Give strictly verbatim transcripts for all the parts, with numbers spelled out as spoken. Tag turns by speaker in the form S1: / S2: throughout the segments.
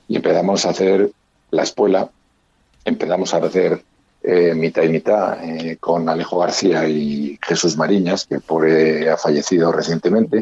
S1: y empezamos a hacer la espuela, empezamos a hacer eh, mitad y mitad eh, con Alejo García y Jesús Mariñas, que pobre ha fallecido recientemente,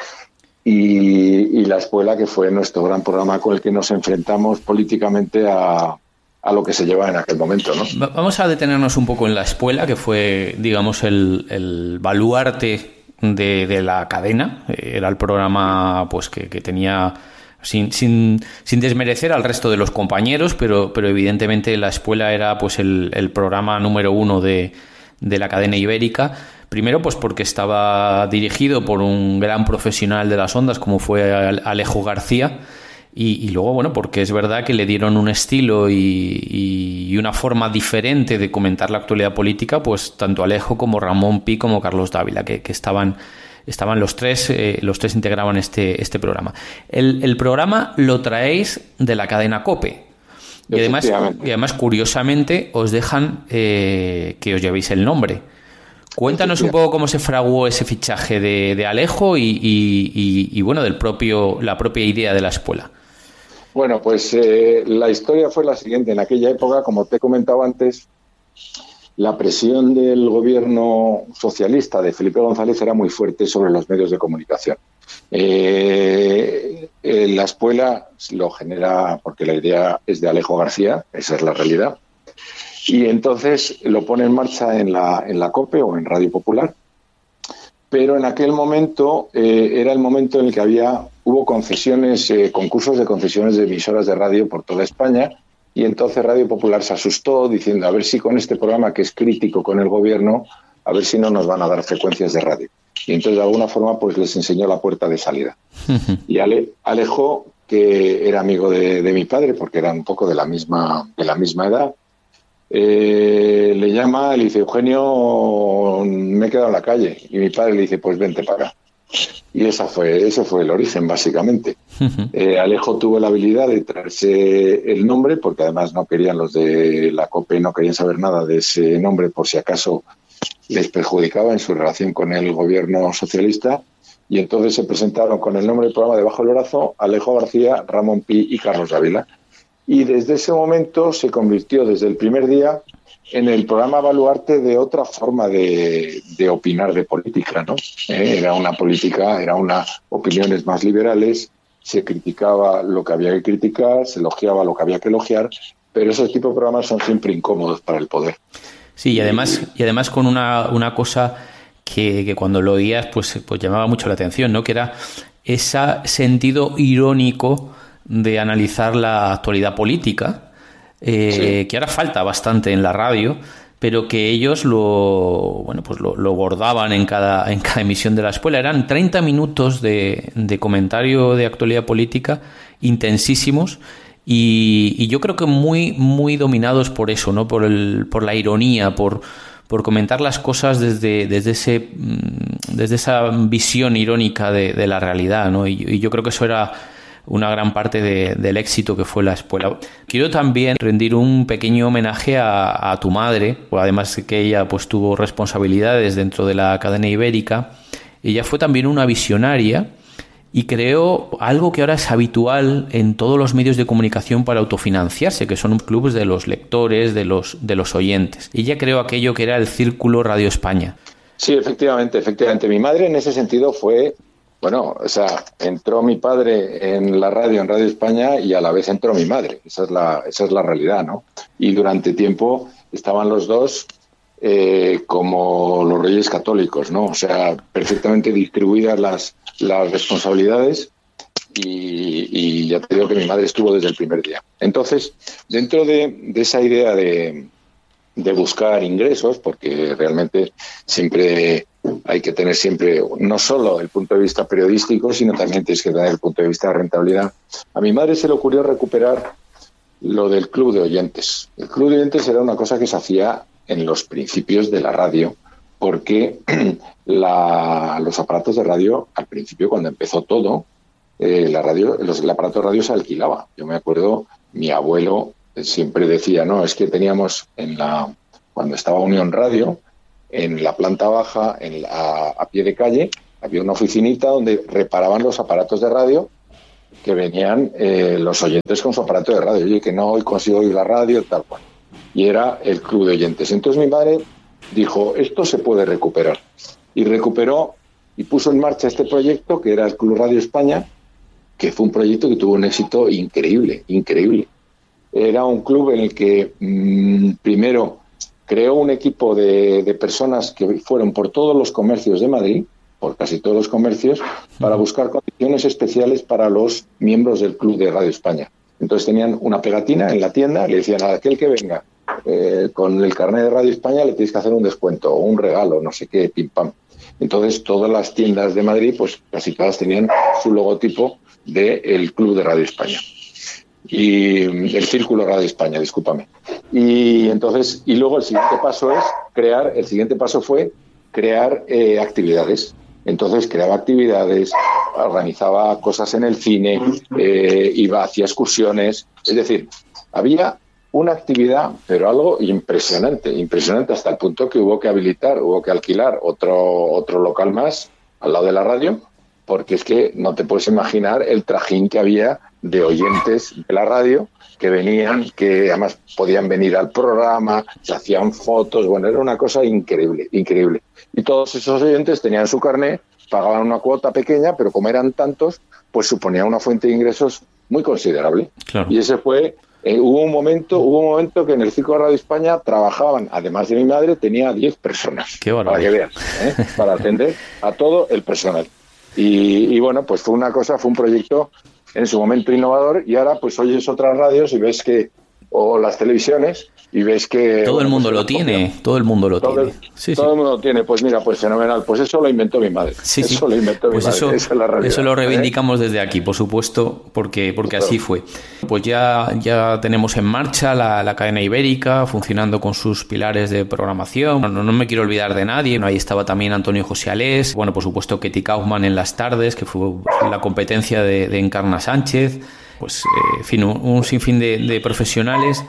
S1: y, y la espuela, que fue nuestro gran programa con el que nos enfrentamos políticamente a, a lo que se lleva en aquel momento, ¿no?
S2: Vamos a detenernos un poco en la espuela, que fue, digamos, el, el baluarte de, de la cadena. Era el programa pues que, que tenía, sin, sin, sin desmerecer al resto de los compañeros, pero, pero evidentemente la espuela era pues el, el programa número uno de, de la cadena ibérica. Primero, pues porque estaba dirigido por un gran profesional de las ondas como fue Alejo García, y, y luego, bueno, porque es verdad que le dieron un estilo y, y una forma diferente de comentar la actualidad política, pues tanto Alejo como Ramón Pi como Carlos Dávila, que, que estaban, estaban los tres, eh, los tres integraban este, este programa. El, el programa lo traéis de la cadena COPE. Y además, y además, curiosamente, os dejan eh, que os llevéis el nombre. Cuéntanos un poco cómo se fraguó ese fichaje de, de Alejo y, y, y, y bueno, del propio, la propia idea de la espuela.
S1: Bueno, pues eh, la historia fue la siguiente. En aquella época, como te he comentado antes, la presión del gobierno socialista de Felipe González era muy fuerte sobre los medios de comunicación. Eh, eh, la espuela lo genera porque la idea es de Alejo García, esa es la realidad. Y entonces lo pone en marcha en la, en la COPE o en Radio Popular. Pero en aquel momento eh, era el momento en el que había hubo concesiones, eh, concursos de concesiones de emisoras de radio por toda España, y entonces Radio Popular se asustó diciendo a ver si con este programa que es crítico con el gobierno, a ver si no nos van a dar frecuencias de radio. Y entonces de alguna forma pues les enseñó la puerta de salida. Y Ale, Alejo, que era amigo de, de mi padre, porque eran un poco de la misma, de la misma edad, Eh, le llama, le dice, Eugenio, me he quedado en la calle. Y mi padre le dice, pues vente para acá. Y esa fue, ese fue el origen, básicamente. Eh, Alejo tuvo la habilidad de traerse el nombre, porque además no querían los de la COPE, no querían saber nada de ese nombre por si acaso les perjudicaba en su relación con el gobierno socialista. Y entonces se presentaron con el nombre del programa debajo del brazo, Alejo García, Ramón Pi y Carlos Dávila. Y desde ese momento se convirtió desde el primer día en el programa baluarte de otra forma de, de opinar de política, ¿no? Eh, era una política, era unas opiniones más liberales, se criticaba lo que había que criticar, se elogiaba lo que había que elogiar, pero esos tipos de programas son siempre incómodos para el poder.
S2: Sí, y además, y además con una, una cosa que, que cuando lo oías pues, pues llamaba mucho la atención, ¿no? Que era ese sentido irónico de analizar la actualidad política, eh, sí. que ahora falta bastante en la radio, pero que ellos lo bueno pues lo, lo bordaban en cada en cada emisión de la espuela. Eran treinta minutos de, de comentario de actualidad política intensísimos y, y yo creo que muy muy dominados por eso, ¿no? Por el por la ironía, por por comentar las cosas desde desde ese desde esa visión irónica de, de la realidad, ¿no? Y, y yo creo que eso era una gran parte de, del éxito que fue la espuela. Quiero también rendir un pequeño homenaje a, a tu madre, además de que ella pues tuvo responsabilidades dentro de la cadena ibérica. Ella fue también una visionaria y creó algo que ahora es habitual en todos los medios de comunicación para autofinanciarse, que son clubes de los lectores, de los, de los oyentes. Ella creó aquello que era el Círculo Radio España.
S1: Sí, efectivamente, efectivamente. Mi madre en ese sentido fue... Bueno, o sea, entró mi padre en la radio, en Radio España, y a la vez entró mi madre. Esa es la, esa es la realidad, ¿no? Y durante tiempo estaban los dos eh, como los Reyes Católicos, ¿no? O sea, perfectamente distribuidas las, las responsabilidades y, y ya te digo que mi madre estuvo desde el primer día. Entonces, dentro de, de esa idea de, de buscar ingresos, porque realmente siempre... hay que tener siempre no solo el punto de vista periodístico, sino también tienes que tener el punto de vista de rentabilidad. A mi madre se le ocurrió recuperar lo del club de oyentes. El club de oyentes era una cosa que se hacía en los principios de la radio, porque la, los aparatos de radio, al principio, cuando empezó todo, eh, la radio, los, el aparato de radio se alquilaba. Yo me acuerdo, mi abuelo siempre decía, no, es que teníamos en la cuando estaba Unión Radio, en la planta baja, en la, a pie de calle, había una oficinita donde reparaban los aparatos de radio que venían eh, los oyentes con su aparato de radio. Oye, que no, hoy consigo oír la radio, tal cual. Y era el club de oyentes. Entonces mi madre dijo, esto se puede recuperar. Y recuperó y puso en marcha este proyecto, que era el Club Radio España, que fue un proyecto que tuvo un éxito increíble, increíble. Era un club en el que mmm, primero creó un equipo de, de personas que fueron por todos los comercios de Madrid, por casi todos los comercios, para buscar condiciones especiales para los miembros del Club de Radio España. Entonces tenían una pegatina en la tienda, le decían a aquel que venga eh, con el carnet de Radio España le tienes que hacer un descuento o un regalo, no sé qué, pim pam. Entonces todas las tiendas de Madrid, pues casi todas tenían su logotipo del Club de Radio España. Y el Círculo Radio España, discúlpame. Y entonces, y luego el siguiente paso es crear, el siguiente paso fue crear eh, actividades. Entonces creaba actividades, organizaba cosas en el cine, eh, iba, hacía excursiones. Es decir, había una actividad, pero algo impresionante, impresionante hasta el punto que hubo que habilitar, hubo que alquilar otro, otro local más al lado de la radio, porque es que no te puedes imaginar el trajín que había de oyentes de la radio que venían, que además podían venir al programa, se hacían fotos, bueno, era una cosa increíble, increíble. Y todos esos oyentes tenían su carnet, pagaban una cuota pequeña, pero como eran tantos, pues suponía una fuente de ingresos muy considerable. Claro. Y ese fue, eh, hubo un momento, hubo un momento que en el Círculo Radio España trabajaban, además de mi madre, tenía diez personas.
S2: Qué
S1: para que veas, ¿eh? Para atender a todo el personal. Y, y bueno, pues fue una cosa, fue un proyecto en su momento innovador, y ahora pues oyes otras radios y ves que, o las televisiones, y ves que...
S2: Todo bueno, el mundo pues, lo tiene, copia. todo el mundo lo todo
S1: tiene.
S2: El, sí,
S1: todo
S2: sí.
S1: el mundo lo tiene, pues mira, pues fenomenal. Pues eso lo inventó mi madre.
S2: Sí, sí.
S1: Eso lo inventó
S2: pues
S1: mi
S2: eso,
S1: madre. Esa es la realidad,
S2: eso lo reivindicamos ¿eh? desde aquí, por supuesto, porque, porque así fue. Pues ya, ya tenemos en marcha la, la cadena ibérica, funcionando con sus pilares de programación. No, no me quiero olvidar de nadie. Ahí estaba también Antonio José Alés. Bueno, por supuesto, Ketty Kaufman en las tardes, que fue la competencia de, de Encarna Sánchez. Pues, eh, en fin, un, un sinfín de, de profesionales.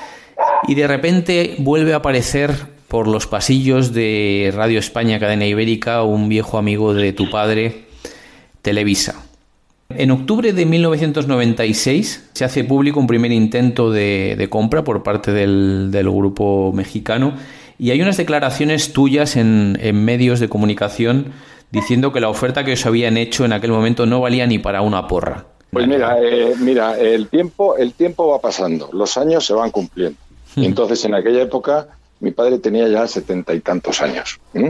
S2: Y de repente vuelve a aparecer por los pasillos de Radio España, cadena ibérica, un viejo amigo de tu padre, Televisa. En octubre de mil novecientos noventa y seis se hace público un primer intento de, de compra por parte del, del grupo mexicano, y hay unas declaraciones tuyas en, en medios de comunicación diciendo que la oferta que os habían hecho en aquel momento no valía ni para una porra.
S1: Pues mira, eh, mira, el tiempo, el tiempo va pasando, los años se van cumpliendo. Y entonces, en aquella época, mi padre tenía ya setenta y tantos años. ¿Mm?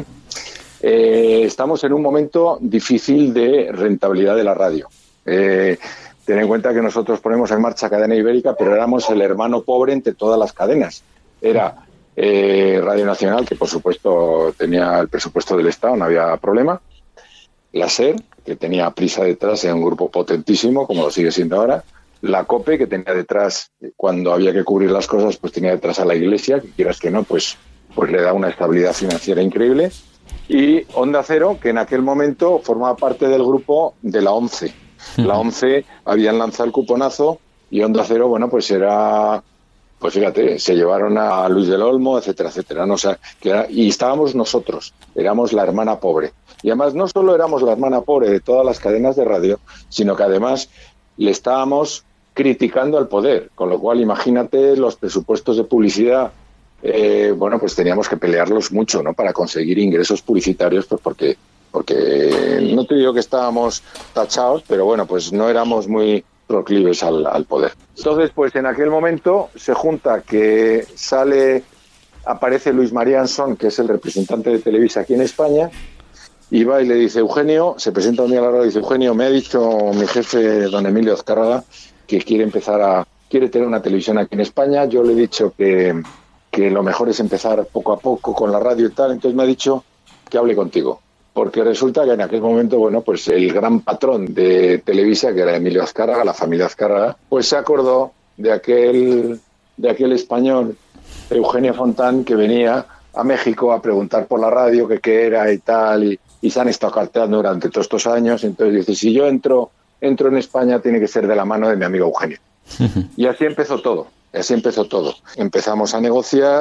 S1: Eh, estamos en un momento difícil de rentabilidad de la radio. Eh, ten en cuenta que nosotros ponemos en marcha Cadena Ibérica, pero éramos el hermano pobre entre todas las cadenas. Era eh, Radio Nacional, que por supuesto tenía el presupuesto del Estado, no había problema. La SER, que tenía Prisa detrás, era un grupo potentísimo, como lo sigue siendo ahora. La COPE, que tenía detrás, cuando había que cubrir las cosas, pues tenía detrás a la Iglesia, que quieras que no, pues, pues le da una estabilidad financiera increíble. Y Onda Cero, que en aquel momento formaba parte del grupo de la ONCE. La ONCE habían lanzado el cuponazo y Onda Cero, bueno, pues era... Pues fíjate, se llevaron a Luis del Olmo, etcétera, etcétera. ¿no? O sea, que era, y estábamos nosotros, éramos la hermana pobre. Y además no solo éramos la hermana pobre de todas las cadenas de radio, sino que además le estábamos criticando al poder, con lo cual imagínate los presupuestos de publicidad, eh, bueno, pues teníamos que pelearlos mucho, ¿no? Para conseguir ingresos publicitarios, pues porque, porque no te digo que estábamos tachados, pero bueno, pues no éramos muy proclives al, al poder. Entonces, pues en aquel momento se junta que sale, aparece Luis María Ansón, que es el representante de Televisa aquí en España, y va y le dice, Eugenio, se presenta un día a la radio y dice, Eugenio, me ha dicho mi jefe, don Emilio Azcárraga, que quiere empezar a, quiere tener una televisión aquí en España. Yo le he dicho que, que lo mejor es empezar poco a poco con la radio y tal, entonces me ha dicho que hable contigo. Porque resulta que en aquel momento, bueno, pues el gran patrón de Televisa, que era Emilio Azcárraga, la familia Azcárraga, pues se acordó de aquel, de aquel español, Eugenio Fontán, que venía a México a preguntar por la radio, que qué era y tal, y, y se han estado carteando durante todos estos años. Entonces dice, si yo entro, entro en España, tiene que ser de la mano de mi amigo Eugenio. Y así empezó todo, así empezó todo. Empezamos a negociar,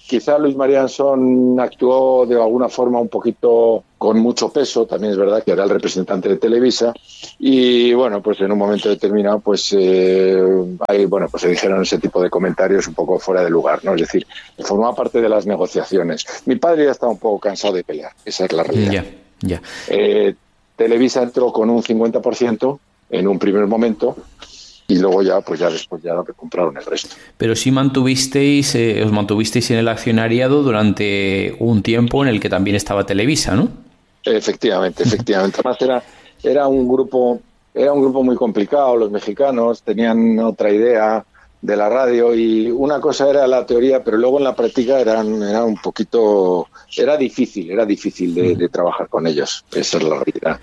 S1: quizá Luis María Ansón actuó de alguna forma un poquito con mucho peso, también es verdad que era el representante de Televisa, y bueno, pues en un momento determinado, pues eh, ahí, bueno, pues se dijeron ese tipo de comentarios un poco fuera de lugar, ¿no? Es decir, formaba parte de las negociaciones. Mi padre ya estaba un poco cansado de pelear, esa es la realidad.
S2: Ya, ya.
S1: Eh, Televisa entró con un cincuenta por ciento en un primer momento, y luego ya, pues ya después ya compraron el resto.
S2: Pero sí mantuvisteis, eh, os mantuvisteis en el accionariado durante un tiempo en el que también estaba Televisa, ¿no?
S1: Efectivamente, efectivamente. Además era, era un grupo, era un grupo muy complicado. Los mexicanos tenían otra idea de la radio y una cosa era la teoría, pero luego en la práctica eran, era un poquito, era difícil, era difícil de, de trabajar con ellos. Esa es la realidad.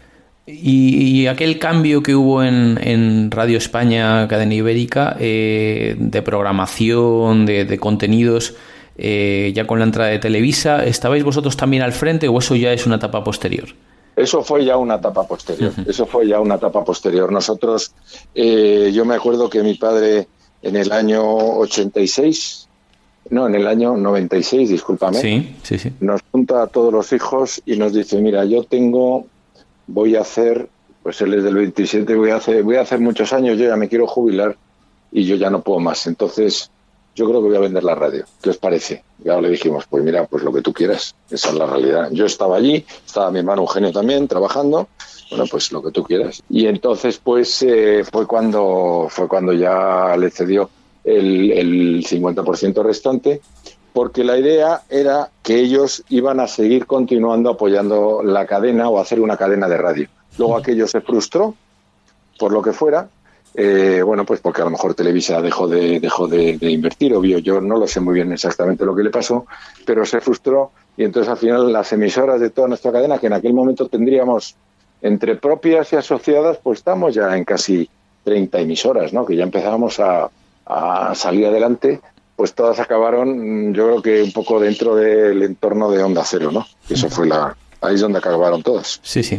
S2: Y, y aquel cambio que hubo en, en Radio España, Cadena Ibérica, eh, de programación, de, de contenidos, eh, ya con la entrada de Televisa, ¿estabais vosotros también al frente o eso ya es una etapa posterior?
S1: Eso fue ya una etapa posterior. Uh-huh. Eso fue ya una etapa posterior. Nosotros, eh, yo me acuerdo que mi padre en el año ochenta y seis, no, en el año noventa y seis, discúlpame,
S2: sí, sí, sí.
S1: nos junta a todos los hijos y nos dice, mira, yo tengo... voy a hacer, pues él es del veintisiete, voy a hacer, voy a hacer muchos años, yo ya me quiero jubilar y yo ya no puedo más. Entonces, yo creo que voy a vender la radio. ¿Qué os parece? Y ahora le dijimos, pues mira, pues lo que tú quieras, esa es la realidad. Yo estaba allí, estaba mi hermano Eugenio también trabajando, bueno, pues lo que tú quieras. Y entonces, pues eh, fue cuando fue cuando ya le cedió el, el cincuenta por ciento restante, porque la idea era que ellos iban a seguir continuando apoyando la cadena o hacer una cadena de radio. Luego aquello se frustró, por lo que fuera, eh, bueno, pues porque a lo mejor Televisa dejó de dejó de, de invertir, obvio, yo no lo sé muy bien exactamente lo que le pasó, pero se frustró y entonces al final las emisoras de toda nuestra cadena, que en aquel momento tendríamos entre propias y asociadas, pues estamos ya en casi treinta emisoras, ¿no? Que ya empezábamos a, a salir adelante. Pues todas acabaron, yo creo que un poco dentro del entorno de Onda Cero, ¿no? Eso fue la... Ahí es donde acabaron todas.
S2: Sí, sí.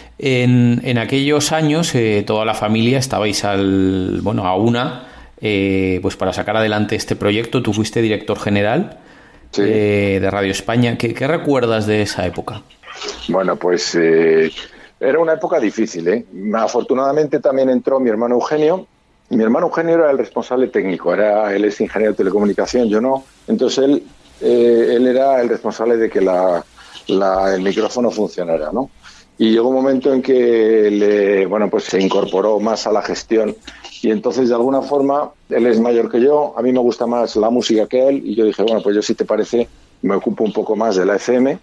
S2: En, en aquellos años, eh, toda la familia estabais al, bueno, a una, eh, pues para sacar adelante este proyecto. Tú fuiste director general sí. eh, de Radio España. ¿Qué, ¿Qué recuerdas de esa época?
S1: Bueno, pues eh, era una época difícil, ¿eh? Afortunadamente también entró mi hermano Eugenio. Mi hermano Eugenio era el responsable técnico, era él es ingeniero de telecomunicación, yo no. Entonces él eh, él era el responsable de que la, la, el micrófono funcionara, ¿no? Y llegó un momento en que le, bueno, pues se incorporó más a la gestión y entonces de alguna forma él es mayor que yo, a mí me gusta más la música que él y yo dije, bueno, pues yo si te parece me ocupo un poco más de la F M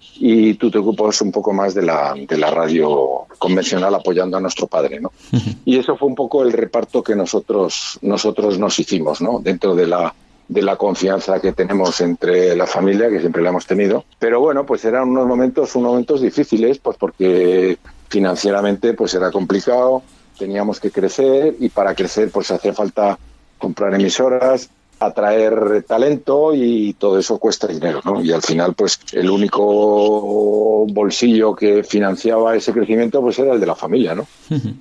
S1: y tú te ocupas un poco más de la, de la radio convencional apoyando a nuestro padre, ¿no? Uh-huh. Y eso fue un poco el reparto que nosotros nosotros nos hicimos, ¿no? Dentro de la de la confianza que tenemos entre la familia, que siempre la hemos tenido. Pero bueno, pues eran unos momentos, unos momentos difíciles, pues porque financieramente pues era complicado, teníamos que crecer y para crecer pues hacía falta comprar emisoras, atraer talento y todo eso cuesta dinero, ¿no? Y al final, pues el único bolsillo que financiaba ese crecimiento pues era el de la familia, ¿no? Uh-huh.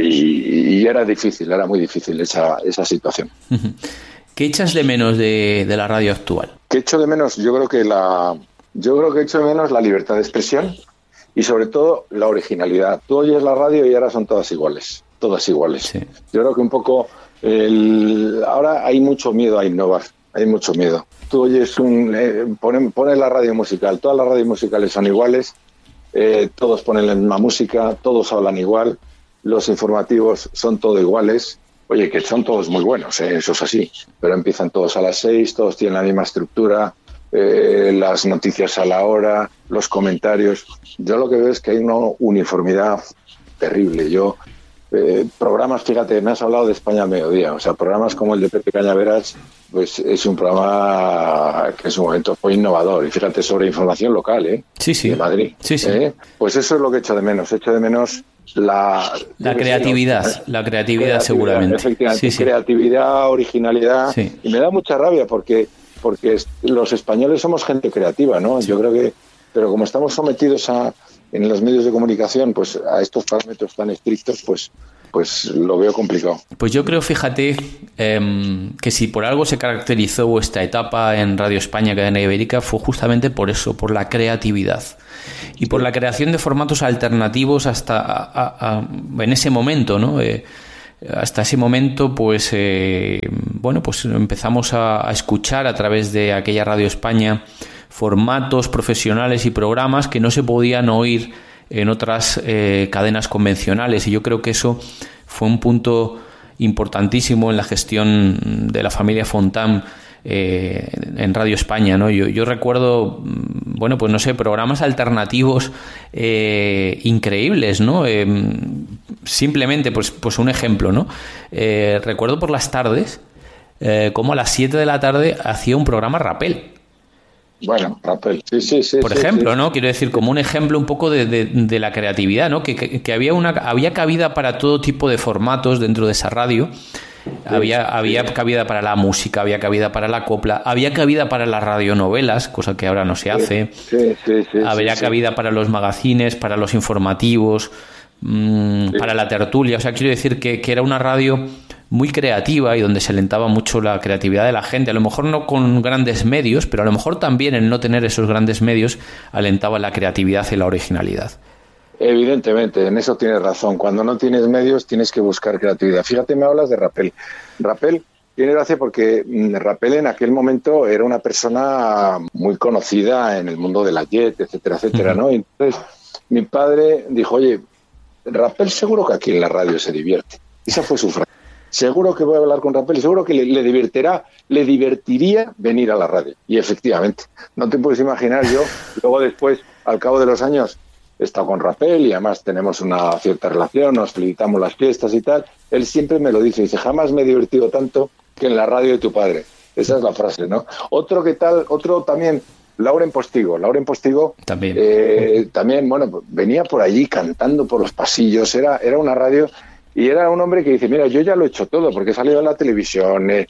S1: Y, y era difícil, era muy difícil esa, esa situación.
S2: Uh-huh. ¿Qué echas de menos de, de la radio actual?
S1: ¿Qué echo de menos? Yo creo que la, yo creo que echo de menos la libertad de expresión y sobre todo la originalidad. Tú oyes la radio y ahora son todas iguales, todas iguales. Sí. Yo creo que un poco el, ahora hay mucho miedo a innovar, hay mucho miedo. Tú oyes un, eh, pones pone la radio musical, todas las radios musicales son iguales, eh, todos ponen la misma música, todos hablan igual, los informativos son todos iguales. Oye, que son todos muy buenos, ¿eh? Eso es así, pero empiezan todos a las seis, todos tienen la misma estructura, eh, las noticias a la hora, los comentarios. Yo lo que veo es que hay una uniformidad terrible. Yo, eh, programas, fíjate, me has hablado de España al mediodía, o sea, programas como el de Pepe Cañaveras, pues es un programa que en su momento fue innovador, y fíjate, sobre información local, ¿eh?
S2: Sí, sí.
S1: De Madrid.
S2: Sí, sí.
S1: ¿Eh? Pues eso es lo que echo de menos, echo de menos la...
S2: La creatividad, ser, ¿no? la creatividad, creatividad seguramente.
S1: Efectivamente,
S2: sí, sí.
S1: creatividad, originalidad,
S2: sí.
S1: Y me da mucha rabia porque porque los españoles somos gente creativa, ¿no? Sí. Yo creo que, pero como estamos sometidos a en los medios de comunicación, pues a estos parámetros tan estrictos, pues pues lo veo complicado.
S2: Pues yo creo, fíjate, eh, que si por algo se caracterizó vuestra etapa en Radio España, Cadena Ibérica, fue justamente por eso, por la creatividad y por la creación de formatos alternativos hasta a, a, a, en ese momento, ¿no? Eh, hasta ese momento, pues eh, bueno, pues empezamos a, a escuchar a través de aquella Radio España formatos profesionales y programas que no se podían oír en otras eh, cadenas convencionales, y yo creo que eso fue un punto importantísimo en la gestión de la familia Fontán eh, en Radio España, ¿no? Yo, yo recuerdo, bueno, pues no sé, programas alternativos eh, increíbles, ¿no? Eh, simplemente, pues, pues un ejemplo, ¿no? Eh, recuerdo por las tardes eh, como a las siete de la tarde hacía un programa Rapel.
S1: Bueno, Rapel, sí, sí, sí.
S2: Por
S1: sí,
S2: ejemplo,
S1: sí.
S2: ¿no? Quiero decir, como un ejemplo un poco de, de, de la creatividad, ¿no? Que, que, que había una había cabida para todo tipo de formatos dentro de esa radio. Sí, había sí. había cabida para la música, había cabida para la copla, había cabida para las radionovelas, cosa que ahora no se hace.
S1: Sí, sí, sí,
S2: había
S1: sí,
S2: cabida
S1: sí.
S2: para los magazines, para los informativos, mmm, sí. para la tertulia. O sea, quiero decir que, que era una radio muy creativa y donde se alentaba mucho la creatividad de la gente, a lo mejor no con grandes medios, pero a lo mejor también el no tener esos grandes medios alentaba la creatividad y la originalidad.
S1: Evidentemente, en eso tienes razón. Cuando no tienes medios tienes que buscar creatividad. Fíjate, me hablas de Rapel. Rapel tiene gracia porque Rapel en aquel momento era una persona muy conocida en el mundo de la Jet, etcétera, etcétera, uh-huh. ¿no? Y entonces mi padre dijo, oye, Rapel seguro que aquí en la radio se divierte. Esa fue su frase. Seguro que voy a hablar con Rapel y seguro que le, le divertirá, le divertiría venir a la radio. Y efectivamente, no te puedes imaginar, yo luego después, al cabo de los años, he estado con Rapel y además tenemos una cierta relación, nos felicitamos las fiestas y tal. Él siempre me lo dice, dice, jamás me he divertido tanto que en la radio de tu padre. Esa es la frase, ¿no? Otro que tal, otro también, Lauren Postigo. Lauren Postigo
S2: también,
S1: eh, también bueno, venía por allí cantando por los pasillos, era, era una radio... Y era un hombre que dice, mira, yo ya lo he hecho todo, porque he salido en la televisión, eh,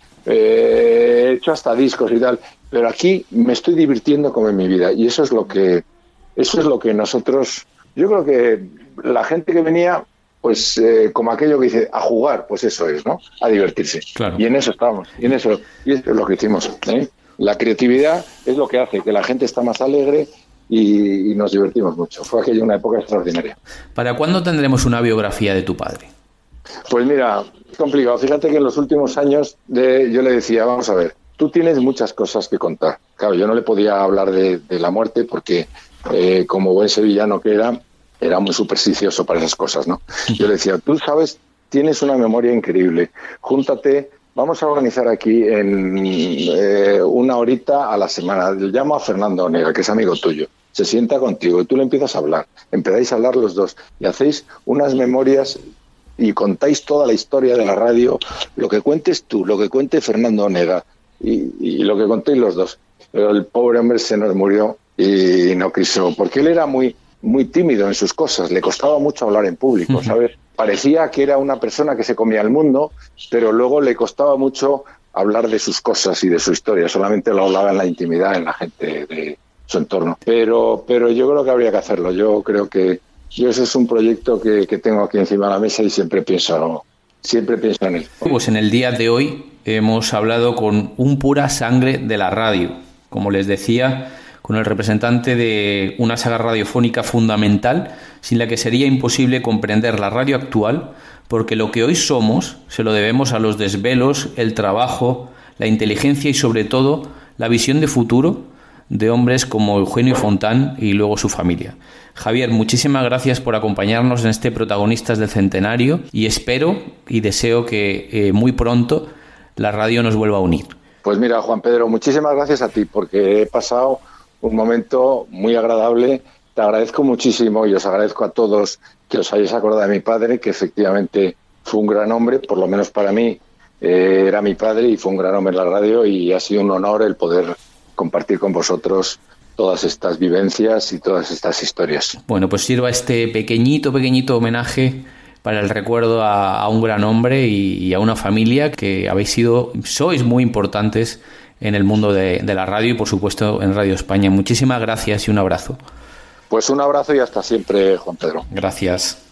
S1: eh, he hecho hasta discos y tal, pero aquí me estoy divirtiendo como en mi vida. Y eso es lo que, eso es lo que nosotros, yo creo que la gente que venía, pues eh, como aquello que dice, a jugar, pues eso es, ¿no? A divertirse.
S2: Claro. Y
S1: en eso estamos, y en eso, y eso es lo que hicimos, ¿eh? La creatividad es lo que hace que la gente está más alegre y, y nos divertimos mucho. Fue aquella una época extraordinaria.
S2: ¿Para cuándo tendremos una biografía de tu padre?
S1: Pues mira, es complicado. Fíjate que en los últimos años de, yo le decía, vamos a ver, tú tienes muchas cosas que contar. Claro, yo no le podía hablar de, de la muerte porque eh, como buen sevillano que era, era muy supersticioso para esas cosas, ¿no? Yo le decía, tú sabes, tienes una memoria increíble, júntate, vamos a organizar aquí en eh, una horita a la semana. Le llamo a Fernando Onega, que es amigo tuyo. Se sienta contigo y tú le empiezas a hablar. Empezáis a hablar los dos y hacéis unas memorias y contáis toda la historia de la radio, lo que cuentes tú, lo que cuente Fernando Onega y, y lo que contéis los dos. Pero el pobre hombre se nos murió y no quiso, porque él era muy muy tímido en sus cosas, le costaba mucho hablar en público, ¿sabes? Parecía que era una persona que se comía el mundo, pero luego le costaba mucho hablar de sus cosas y de su historia, solamente lo hablaba en la intimidad, en la gente de su entorno. Pero, pero yo creo que habría que hacerlo, yo creo que Yo ese es un proyecto que, que tengo aquí encima de la mesa y siempre pienso, siempre pienso en él.
S2: Pues en el día de hoy hemos hablado con un pura sangre de la radio, como les decía, con el representante de una saga radiofónica fundamental, sin la que sería imposible comprender la radio actual, porque lo que hoy somos se lo debemos a los desvelos, el trabajo, la inteligencia y sobre todo la visión de futuro de hombres como Eugenio Fontán y luego su familia. Javier, muchísimas gracias por acompañarnos en este Protagonistas del Centenario y espero y deseo que eh, muy pronto la radio nos vuelva a unir.
S1: Pues mira, Juan Pedro, muchísimas gracias a ti porque he pasado un momento muy agradable. Te agradezco muchísimo y os agradezco a todos que os hayáis acordado de mi padre, que efectivamente fue un gran hombre, por lo menos para mí eh, era mi padre y fue un gran hombre en la radio y ha sido un honor el poder compartir con vosotros todas estas vivencias y todas estas historias.
S2: Bueno, pues sirva este pequeñito, pequeñito homenaje para el recuerdo a, a un gran hombre y, y a una familia que habéis sido, sois muy importantes en el mundo de, de la radio y por supuesto en Radio España. Muchísimas gracias y un abrazo.
S1: Pues un abrazo y hasta siempre, Juan Pedro.
S2: Gracias.